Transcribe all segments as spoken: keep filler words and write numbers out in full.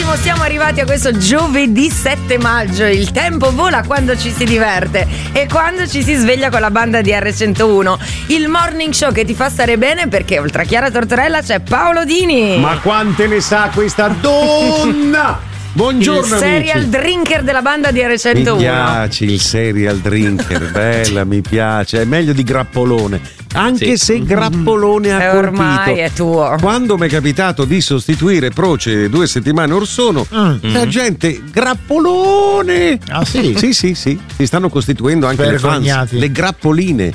benissimo, siamo arrivati a questo giovedì sette maggio. Il tempo vola quando ci si diverte e quando ci si sveglia con la banda di erre centouno. Il morning show che ti fa stare bene, perché oltre a Chiara Tortorella c'è Paolo Dini. Ma quante ne sa questa donna? Buongiorno, il serial amici. Drinker della banda di erre centouno. Mi piace il serial drinker, bella, mi piace. È meglio di Grappolone. Anche sì. se Grappolone ha e colpito. Ormai è tuo. Quando mi è capitato di sostituire Proce due settimane or sono, mm. la gente Grappolone. Ah sì? Sì, sì, sì. Si stanno costituendo anche le fans, le Grappoline.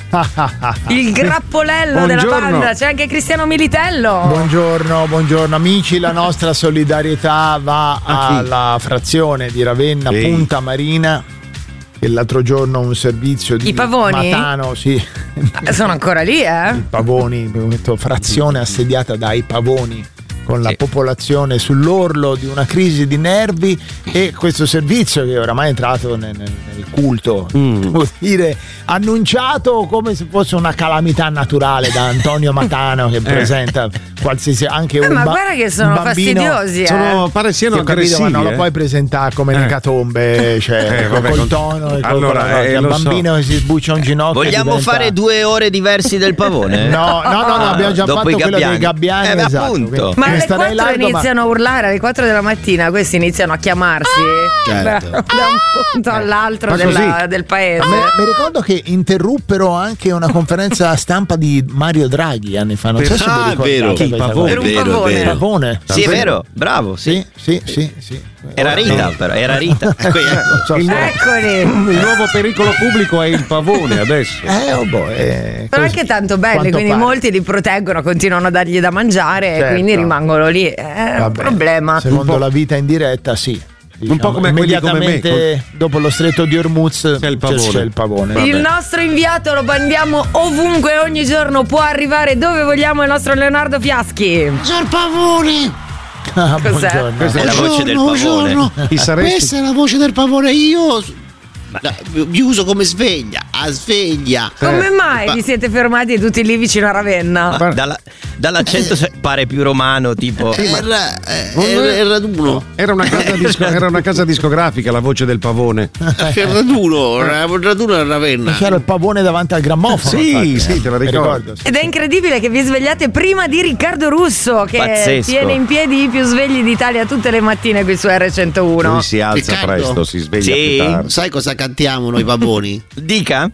Il grappolello della banda. C'è anche Cristiano Militello. Buongiorno, buongiorno amici. La nostra solidarietà va alla frazione di Ravenna, sì. Punta Marina. Che l'altro giorno un servizio di I pavoni? Matano, sì. Sono ancora lì, eh? I pavoni, frazione assediata dai pavoni, con la sì. popolazione sull'orlo di una crisi di nervi, e questo servizio che oramai è entrato nel, nel culto, mm. devo dire, annunciato come se fosse una calamità naturale da Antonio Matano, che eh. presenta qualsiasi anche eh, un ma ba- guarda che sono bambino, fastidiosi, eh. sono, pare siano aggressivi, capito, ma non eh. lo puoi presentare come un'ecatombe, cioè eh, vabbè, col con... tono e allora, col eh, il bambino so. che si sbuccia un ginocchio. Vogliamo diventa... fare due ore diversi del pavone? No, no, no, no, abbiamo già Dopo fatto quello dei gabbiani, eh, esatto. appunto. Ma alle quattro largo, iniziano ma... a urlare, alle quattro della mattina questi iniziano a chiamarsi certo. da un punto all'altro della, del paese. Mi, mi ricordo che interruppero anche una conferenza stampa di Mario Draghi anni fa, non per... so se ah, vi ricordate. vero, pavone. È vero, pavone. è vero. Pavone. Sì, è vero, bravo, sì. Sì, sì, sì, sì. Era Rita, però, era Rita. So, il, Eccoli. il nuovo pericolo pubblico è il pavone adesso. Eh, oh boh, eh, Sono così. anche tanto belli, Quanto quindi pare. molti li proteggono, continuano a dargli da mangiare, Certo. e quindi rimangono lì. È un Vabbè, problema. Secondo la vita in diretta, sì. Diciamo, un po' come quelli come me, immediatamente dopo lo stretto di Hormuz c'è il pavone. C'è il pavone. Il nostro inviato lo mandiamo ovunque, ogni giorno può arrivare dove vogliamo, il nostro Leonardo Fiaschi. Signor Pavone! Ah, Cos'è? buongiorno. Questa è la voce del pavone. Buongiorno. Chi saresti? Questa è la voce del pavone. Io la- vi uso come sveglia, a sveglia. Come mai Ma- vi siete fermati tutti lì vicino a Ravenna? Ma dalla- dall'accento se- pare più romano, tipo. Era, eh, era, era raduno. Era una, casa disco- era una casa discografica, la voce del pavone. Era raduno, era un raduno a Ravenna. C'era il pavone davanti al grammofono. Sì, infatti, sì, eh. te la Mi ricordo. sì. Ed è incredibile che vi svegliate prima di Riccardo Russo, che Pazzesco. tiene in piedi i più svegli d'Italia tutte le mattine qui su erre centouno. Lui si alza Riccardo? presto, si sveglia Sì. più tardi. Sai cosa cantiamo noi pavoni? Dica?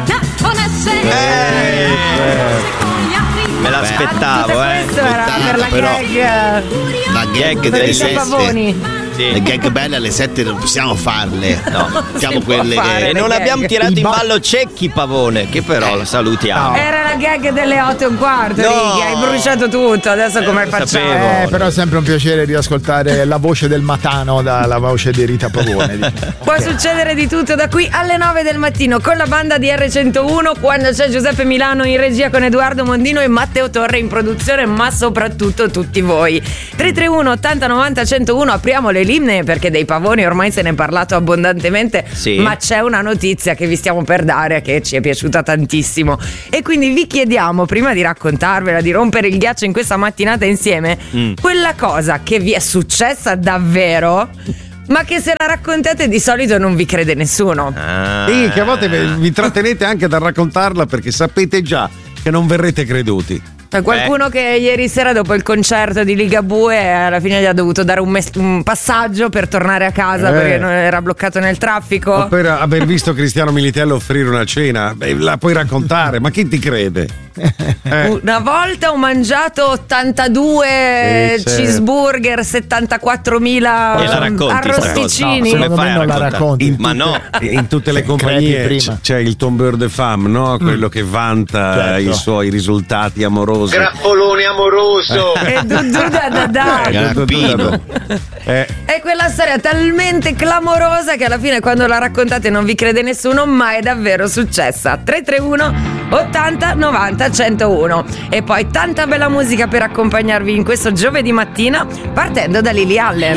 Eh, Me l'aspettavo, Tutto eh. questo era per la Però- gag. La gag Per delle i sette. pavoni. Sì. Le gag belle alle sette non possiamo farle. No, facciamo Si può quelle fare. che. E non gag. abbiamo tirato Il in ba- ballo Cecchi Pavone, che però lo salutiamo. Era la gag delle otto e un quarto, No. Righi, hai bruciato tutto, adesso come lo facciamo? sapevo. Eh, però è sempre un piacere riascoltare la voce del Matano dalla voce di Rita Pavone. diciamo. Può succedere di tutto da qui alle nove del mattino con la banda di erre centouno, quando c'è Giuseppe Milano in regia con Edoardo Mondino e Matteo Torre in produzione, ma soprattutto tutti voi. tre tre uno ottanta novanta centouno, apriamo le linee perché dei pavoni ormai se ne è parlato abbondantemente, Sì. ma c'è una notizia che vi stiamo per dare che ci è piaciuta tantissimo e quindi vi chiediamo, prima di raccontarvela, di rompere il ghiaccio in questa mattinata insieme, Mm. quella cosa che vi è successa davvero, ma che se la raccontate di solito non vi crede nessuno. Ah. Sì, che a volte vi vi trattenete anche da raccontarla perché sapete già che non verrete creduti. C'è qualcuno che ieri sera dopo il concerto di Ligabue alla fine gli ha dovuto dare un, mes- un passaggio per tornare a casa Eh. perché non era bloccato nel traffico. O per aver visto Cristiano Militello offrire una cena, beh, la puoi raccontare, ma chi ti crede? Eh. Una volta ho mangiato ottantadue Sì, certo. cheeseburger, settantaquattromila E la racconti sta cosa? arrosticini. No, Come secondo fai me a non la raccontare? racconti. In Ma tutte- no. in tutte le Crepi compagnie prima. c- c'è il tombeur de femme, no? Quello che vanta Certo. i suoi risultati amorosi. Grappolone amoroso. E du du da da da. Grappino. Eh, È quella storia talmente clamorosa che alla fine quando la raccontate non vi crede nessuno, ma è davvero successa. tre tre uno ottanta novanta centouno. E poi tanta bella musica per accompagnarvi in questo giovedì mattina, partendo da Lily Allen.